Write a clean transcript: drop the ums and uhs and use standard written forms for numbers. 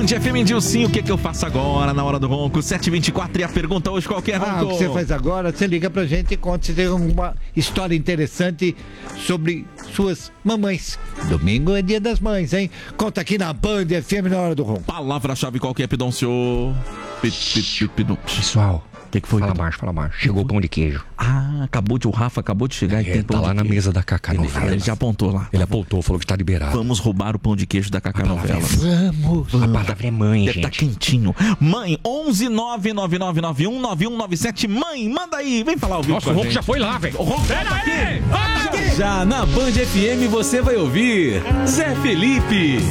Band FM Dilcinho, o que eu faço agora na hora do ronco? 7h24 e a pergunta hoje qual que é, ronco? O que você faz agora, você liga pra gente e conta se tem alguma história interessante sobre suas mamães. Domingo é dia das mães, hein? Conta aqui na Band FM na hora do ronco. Palavra-chave qual que é, Pidoncio? Pessoal, o que foi? Fala baixo. Chegou o pão de queijo. O Rafa acabou de chegar e tem pão tá lá de na queijo. mesa da Cacá Novela. Ele já apontou lá. Ele apontou, falou que tá liberado. Vamos roubar o pão de queijo da Cacá Novela. Vamos. A palavra é mãe, Deve gente. tá quentinho. Mãe, 11-99991-9197. Mãe, manda aí. Vem falar ao vivo. Nossa, o ronco já foi lá, velho. O ronco tá aqui. Já na Band FM você vai ouvir Zé Felipe.